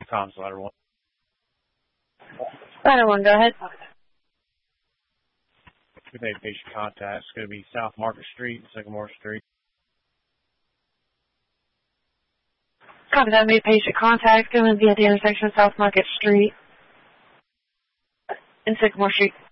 comms, ladder 1. Ladder 1, go ahead. We made patient contact. It's going to be South Market Street and Sycamore Street. Copy that. Made patient contact. Going to be at the intersection of South Market Street and Sycamore Street.